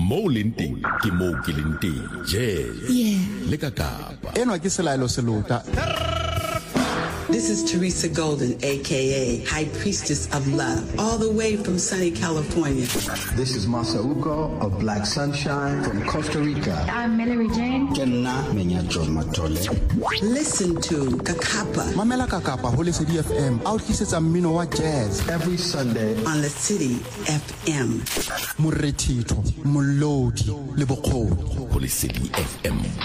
Mo Linting, ke mo ke leng teng. Yeah. Le ka Kapa. Enwa ke selaelo selota. This is Teresa Golden, a.k.a. High Priestess of Love, all the way from sunny California. This is Masauko of Black Sunshine from Costa Rica. I'm Mallory Jane. Listen to Kakapa. Mamela Kakapa, Holy City FM, out kisetsa mmino wa jazz. Every Sunday on the City FM. Moretitho, Molodi, le Bokgoni. Holy City FM.